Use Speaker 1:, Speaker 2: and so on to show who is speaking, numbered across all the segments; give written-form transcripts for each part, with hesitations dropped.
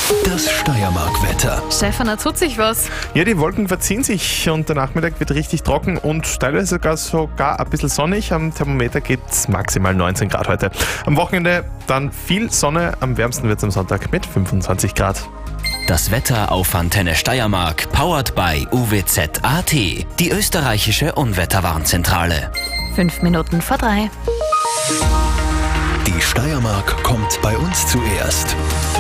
Speaker 1: Das Steiermark-Wetter.
Speaker 2: Stefan, da tut sich was.
Speaker 3: Ja, die Wolken verziehen sich und der Nachmittag wird richtig trocken und teilweise sogar ein bisschen sonnig. Am Thermometer gibt es maximal 19 Grad heute. Am Wochenende dann viel Sonne, am wärmsten wird es am Sonntag mit 25 Grad.
Speaker 1: Das Wetter auf Antenne Steiermark, powered by UWZ.at, die österreichische Unwetterwarnzentrale.
Speaker 2: 5 Minuten vor 3.
Speaker 1: Die Steiermark kommt bei uns zuerst.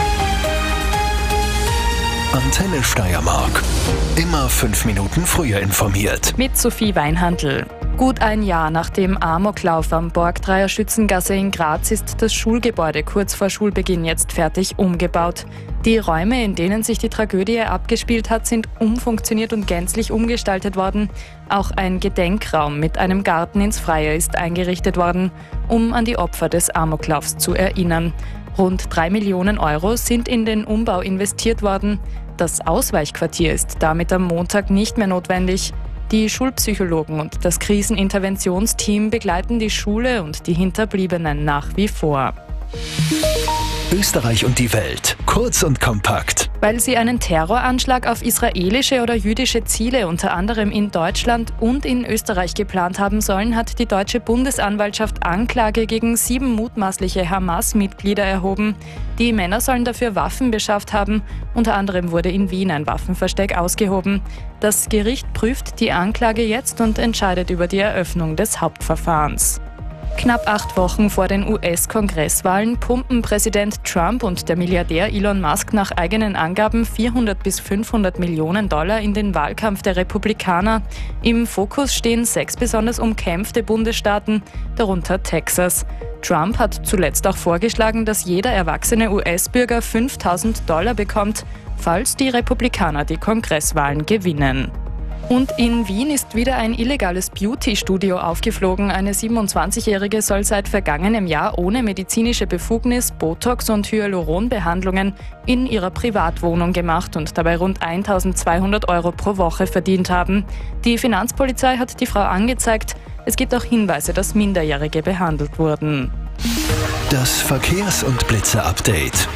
Speaker 1: Antenne Steiermark. Immer 5 Minuten früher informiert.
Speaker 2: Mit Sophie Weinhandl. Gut ein Jahr nach dem Amoklauf am Borgtreier Schützengasse in Graz ist das Schulgebäude kurz vor Schulbeginn jetzt fertig umgebaut. Die Räume, in denen sich die Tragödie abgespielt hat, sind umfunktioniert und gänzlich umgestaltet worden. Auch ein Gedenkraum mit einem Garten ins Freie ist eingerichtet worden, um an die Opfer des Amoklaufs zu erinnern. Rund 3 Millionen Euro sind in den Umbau investiert worden. Das Ausweichquartier ist damit am Montag nicht mehr notwendig. Die Schulpsychologen und das Kriseninterventionsteam begleiten die Schule und die Hinterbliebenen nach wie vor.
Speaker 1: Österreich und die Welt. Kurz und kompakt.
Speaker 2: Weil sie einen Terroranschlag auf israelische oder jüdische Ziele unter anderem in Deutschland und in Österreich geplant haben sollen, hat die deutsche Bundesanwaltschaft Anklage gegen 7 mutmaßliche Hamas-Mitglieder erhoben. Die Männer sollen dafür Waffen beschafft haben. Unter anderem wurde in Wien ein Waffenversteck ausgehoben. Das Gericht prüft die Anklage jetzt und entscheidet über die Eröffnung des Hauptverfahrens. Knapp 8 Wochen vor den US-Kongresswahlen pumpen Präsident Trump und der Milliardär Elon Musk nach eigenen Angaben 400 bis 500 Millionen Dollar in den Wahlkampf der Republikaner. Im Fokus stehen 6 besonders umkämpfte Bundesstaaten, darunter Texas. Trump hat zuletzt auch vorgeschlagen, dass jeder erwachsene US-Bürger 5.000 Dollar bekommt, falls die Republikaner die Kongresswahlen gewinnen. Und in Wien ist wieder ein illegales Beauty-Studio aufgeflogen. Eine 27-Jährige soll seit vergangenem Jahr ohne medizinische Befugnis Botox- und Hyaluronbehandlungen in ihrer Privatwohnung gemacht und dabei rund 1.200 Euro pro Woche verdient haben. Die Finanzpolizei hat die Frau angezeigt. Es gibt auch Hinweise, dass Minderjährige behandelt wurden.
Speaker 1: Das Verkehrs- und Blitzer-Update.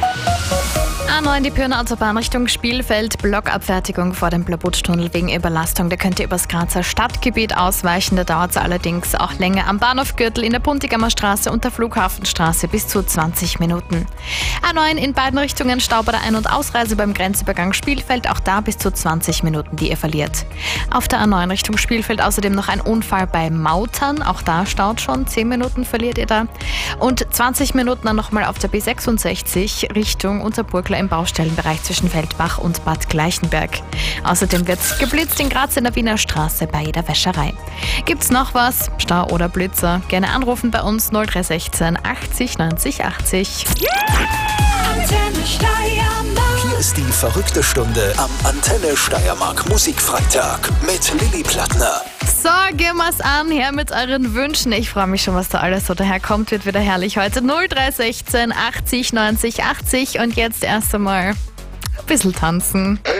Speaker 2: A9 die Pirna Autobahn Richtung Spielfeld, Blockabfertigung vor dem Blabutsch-Tunnel wegen Überlastung. Der könnte übers Grazer Stadtgebiet ausweichen, da dauert es allerdings auch länger am Bahnhofgürtel in der Puntigammer Straße und der Flughafenstraße bis zu 20 Minuten. A9 in beiden Richtungen Stau bei der Ein- und Ausreise beim Grenzübergang Spielfeld, auch da bis zu 20 Minuten, die ihr verliert. Auf der A9 Richtung Spielfeld außerdem noch ein Unfall bei Mautern, auch da staut schon, 10 Minuten verliert ihr da. Und 20 Minuten dann nochmal auf der B66 Richtung Unterburgler im Baustellenbereich zwischen Feldbach und Bad Gleichenberg. Außerdem wird geblitzt in Graz in der Wiener Straße bei jeder Wäscherei. Gibt's noch was? Stau oder Blitzer? Gerne anrufen bei uns 0316 80 90 80.
Speaker 4: Antenne Steiermark.
Speaker 1: Hier ist die verrückte Stunde am Antenne Steiermark Musikfreitag mit Lilly Plattner.
Speaker 2: So, gehen wir's an, her mit euren Wünschen. Ich freue mich schon, was da alles so daherkommt. Wird wieder herrlich heute. 0316 80 90 80 und jetzt erst einmal ein bisschen tanzen.